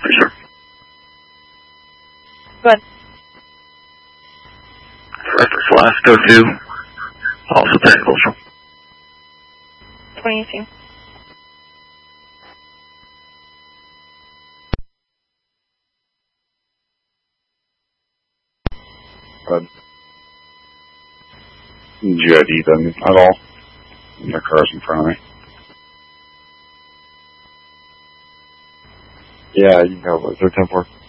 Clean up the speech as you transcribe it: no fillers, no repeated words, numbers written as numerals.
Yes, sir. Go ahead. Reference last go to. Also technical, sir. 2018. GID them at all. Their car's in front of me. Yeah, you can go with 10-4.